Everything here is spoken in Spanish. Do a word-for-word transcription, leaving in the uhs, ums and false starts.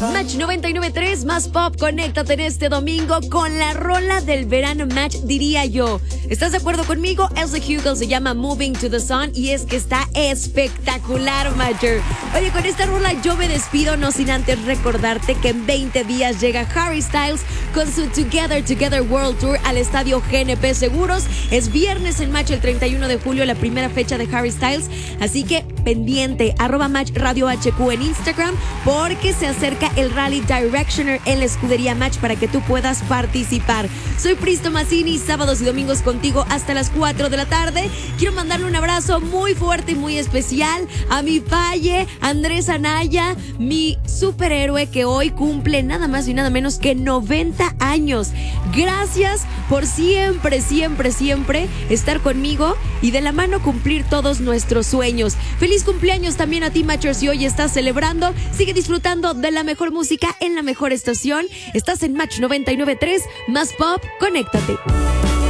Match noventa y nueve punto tres más pop, conéctate en este domingo con la rola del verano Match, diría yo. ¿Estás de acuerdo conmigo? Es de Hugo, se llama Moving to the Sun y es que está espectacular, Matcher. Oye, con esta rola yo me despido, no sin antes recordarte que en veinte días llega Harry Styles con su Together Together World Tour al estadio G N P Seguros. Es viernes en Match el treinta y uno de julio, la primera fecha de Harry Styles, así que pendiente, arroba Match Radio H Q en Instagram, porque se acerca el Rally Directioner en la escudería Match para que tú puedas participar. Soy Pristo Mazzini, sábados y domingos contigo hasta las cuatro de la tarde. Quiero mandarle un abrazo muy fuerte y muy especial a mi paye, Andrés Anaya, mi superhéroe que hoy cumple nada más y nada menos que noventa años. Gracias por siempre, siempre, siempre estar conmigo y de la mano cumplir todos nuestros sueños. Feliz cumpleaños también a ti, Matchers, si hoy estás celebrando. Sigue disfrutando de la mejor música en la mejor estación. Estás en Match noventa y nueve punto tres, más pop, conéctate.